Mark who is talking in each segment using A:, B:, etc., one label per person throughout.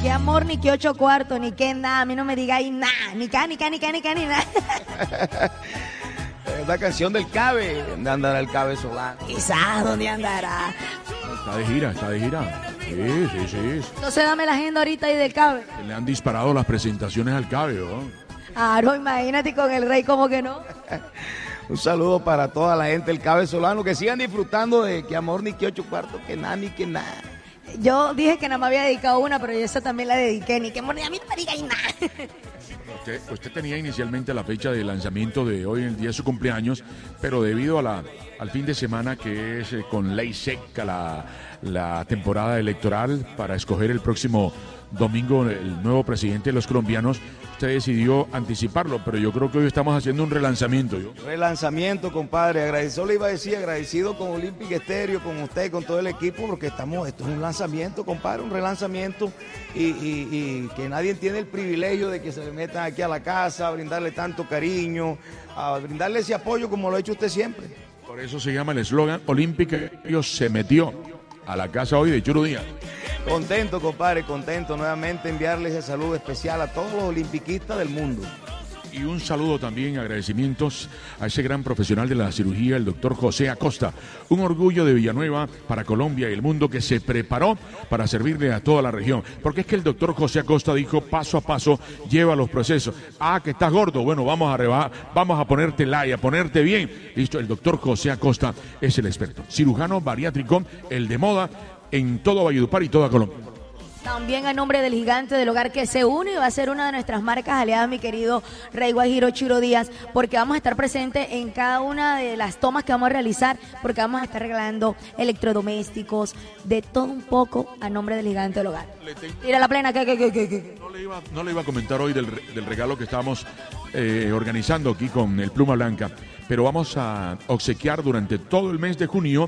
A: qué amor, ni qué 8 cuartos, ni qué nada. A mí no me digáis nada, ni ca, ni nada.
B: La canción del Cabe. ¿Dónde andará el Cabe Solano?
A: Quizás, ¿dónde andará?
C: Está de gira. Sí.
A: Entonces dame la agenda ahorita ahí del Cabe.
C: Le han disparado las presentaciones al Cabe, ¿no?
A: No, imagínate con el rey, como que no.
B: Un saludo para toda la gente del Cabe Solano, que sigan disfrutando de que amor ni que 8 cuartos, que nada ni que nada.
A: Yo dije que nada más había dedicado una, pero yo esa también la dediqué, ni que amor, ni a mí no me digáis nada.
C: Usted tenía inicialmente la fecha de lanzamiento de hoy, el día de su cumpleaños, pero debido a al fin de semana, que es con ley seca la temporada electoral para escoger el próximo domingo el nuevo presidente de los colombianos, usted decidió anticiparlo, pero yo creo que hoy estamos haciendo un relanzamiento.
B: Relanzamiento, compadre, agradecido, le iba a decir, agradecido con Olympic Stereo, con usted, con todo el equipo, porque esto es un lanzamiento, compadre, un relanzamiento, y que nadie tiene el privilegio de que se le metan aquí a la casa, a brindarle tanto cariño, a brindarle ese apoyo como lo ha hecho usted siempre.
C: Por eso se llama el eslogan Olympic Stereo se metió a la casa hoy de Churo Díaz.
B: Contento, compadre, contento nuevamente enviarles ese saludo especial a todos los olimpiquistas del mundo.
C: Y un saludo también, agradecimientos a ese gran profesional de la cirugía, el doctor José Acosta. Un orgullo de Villanueva para Colombia y el mundo, que se preparó para servirle a toda la región. Porque es que el doctor José Acosta dijo, paso a paso, lleva los procesos. Que estás gordo, bueno, vamos a rebajar, vamos a ponerte a ponerte bien. Listo, el doctor José Acosta es el experto. Cirujano bariátrico, el de moda en todo Valledupar y toda Colombia.
A: También a nombre del gigante del hogar, que se une y va a ser una de nuestras marcas aliadas, mi querido Rey Guajiro Churo Díaz, porque vamos a estar presentes en cada una de las tomas que vamos a realizar, porque vamos a estar regalando electrodomésticos, de todo un poco a nombre del gigante del hogar. Tira la plena, ¿qué?
C: No le iba a comentar hoy del regalo que estamos organizando aquí con el Pluma Blanca, pero vamos a obsequiar durante todo el mes de junio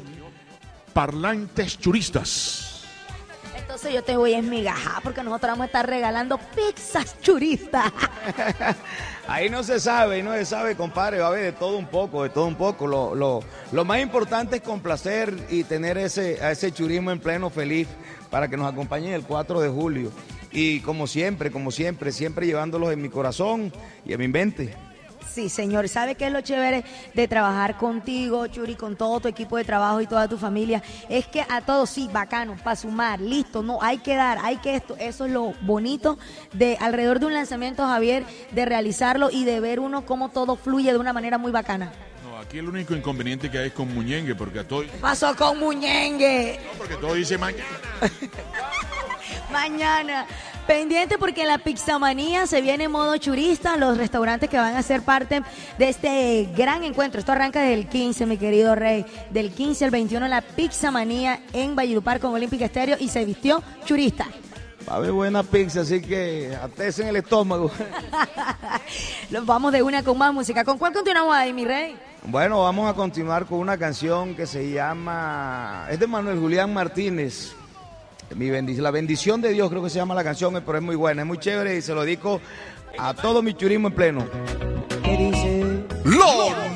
C: parlantes churistas.
A: Entonces yo te voy a esmigajar, porque nosotros vamos a estar regalando pizzas churistas.
B: Ahí no se sabe, compadre, va a haber de todo un poco. Lo más importante es complacer y tener a ese churismo en pleno feliz para que nos acompañen el 4 de julio. Y como siempre, siempre llevándolos en mi corazón y en mi mente.
A: Sí, señor. ¿Sabe qué es lo chévere de trabajar contigo, Churi, con todo tu equipo de trabajo y toda tu familia? Es que a todos, sí, bacano, para sumar, listo, no, hay que dar, hay que esto. Eso es lo bonito de alrededor de un lanzamiento, Javier, de realizarlo y de ver uno cómo todo fluye de una manera muy bacana.
C: No, aquí el único inconveniente que hay es con Muñengue, porque a todo...
A: ¿Qué pasó con Muñengue?
C: No, porque todo dice mañana.
A: Mañana. Pendiente, porque en la Pizzamanía se viene en modo churista, los restaurantes que van a ser parte de este gran encuentro. Esto arranca desde el 15, mi querido Rey, del 15 al 21 en la Pizzamanía en Valledupar con Olympic Stereo, y se vistió churista.
B: Va a haber buena pizza, así que atesen el estómago.
A: Los vamos de una con más música. ¿Con cuál continuamos ahí, mi Rey?
B: Bueno, vamos a continuar con una canción que se llama... Es de Manuel Julián Martínez. La bendición de Dios, creo que se llama la canción, pero es muy buena, es muy chévere y se lo dedico a todo mi churismo en pleno.
A: ¿Qué dice?
D: Lo